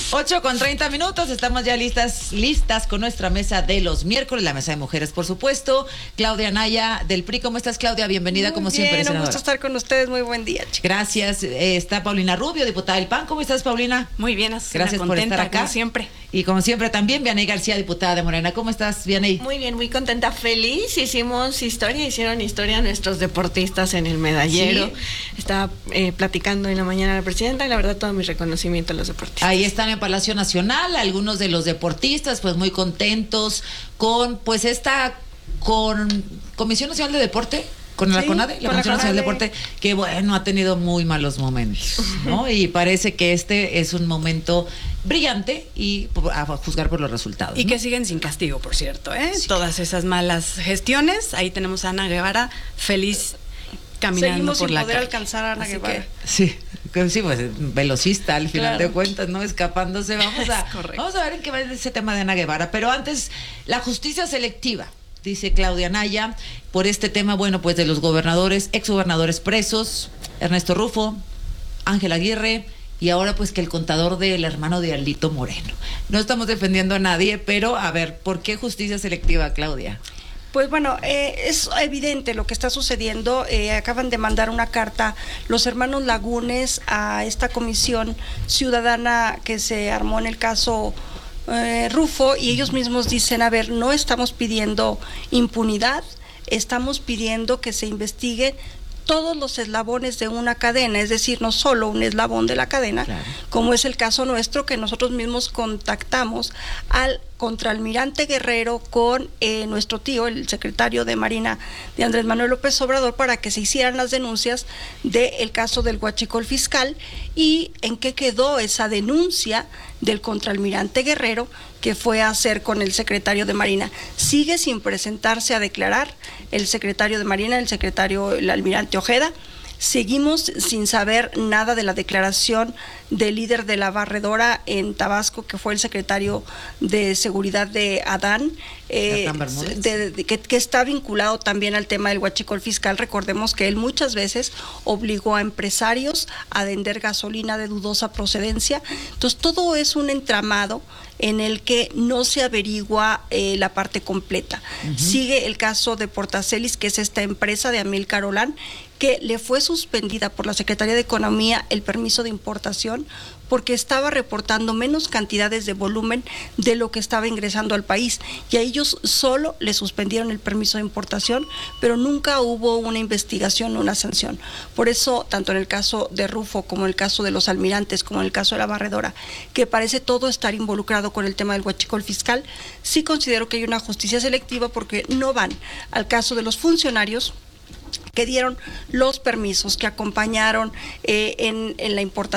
8:30, estamos ya listas con nuestra mesa de los miércoles, la mesa de mujeres, por supuesto. Claudia Anaya del PRI, ¿cómo estás, Claudia? Bienvenida, como siempre, senadora. Un gusto estar con ustedes, muy buen día, chicos. Gracias. Está Paulina Rubio, diputada del PAN. ¿Cómo estás, Paulina? Muy bien, gracias por estar acá. Como siempre. Y como siempre también, Vianey García, diputada de Morena. ¿Cómo estás, Vianey? Muy bien, muy contenta, feliz. Hicieron historia nuestros deportistas en el medallero. ¿Sí? Estaba platicando en la mañana la presidenta y la verdad todo mi reconocimiento a los deportistas. Ahí están en Palacio Nacional, algunos de los deportistas, pues muy contentos con pues esta Comisión Nacional de Deporte. Con la CONADE, la Comisión Nacional de Deporte, que bueno, ha tenido muy malos momentos, ¿no? Y parece que este es un momento brillante y a juzgar por los resultados. Y ¿no? que siguen sin castigo, por cierto, ¿eh? Sí. Todas esas malas gestiones. Ahí tenemos a Ana Guevara feliz caminando seguimos por la poder calle. Alcanzar a Ana Guevara. Sí, pues velocista al final de cuentas, ¿no? Escapándose. Vamos a ver en qué va ese tema de Ana Guevara. Pero antes, la justicia selectiva. Dice Claudia Anaya, por este tema, bueno, pues de los gobernadores, exgobernadores presos, Ernesto Rufo, Ángel Aguirre, y ahora pues que el contador del hermano de Alito Moreno. No estamos defendiendo a nadie, pero a ver, ¿por qué justicia selectiva, Claudia? Pues bueno, es evidente lo que está sucediendo. Acaban de mandar una carta los hermanos Lagunes a esta comisión ciudadana que se armó en el caso Rufo, y ellos mismos dicen, a ver, no estamos pidiendo impunidad, estamos pidiendo que se investigue todos los eslabones de una cadena, es decir, no solo un eslabón de la cadena, claro, como es el caso nuestro, que nosotros mismos contactamos al contraalmirante Guerrero con nuestro tío, el secretario de Marina de Andrés Manuel López Obrador, para que se hicieran las denuncias del caso del huachicol fiscal. ¿Y en qué quedó esa denuncia del contraalmirante Guerrero que fue a hacer con el secretario de Marina? Sigue sin presentarse a declarar el secretario de Marina, el almirante Ojeda. Seguimos sin saber nada de la declaración del líder de la barredora en Tabasco, que fue el secretario de Seguridad de Adán, que está vinculado también al tema del huachicol fiscal. Recordemos que él muchas veces obligó a empresarios a vender gasolina de dudosa procedencia. Entonces, todo es un entramado en el que no se averigua la parte completa. Sigue el caso de Portacelis, que es esta empresa de Amílcar Olán, que le fue suspendida por la Secretaría de Economía el permiso de importación porque estaba reportando menos cantidades de volumen de lo que estaba ingresando al país, y a ellos solo le suspendieron el permiso de importación, pero nunca hubo una investigación o una sanción. Por eso, tanto en el caso de Rufo como en el caso de los almirantes, como en el caso de la barredora, que parece todo estar involucrado con el tema del huachicol fiscal, sí considero que hay una justicia selectiva, porque no van al caso de los funcionarios que dieron los permisos, que acompañaron en la importación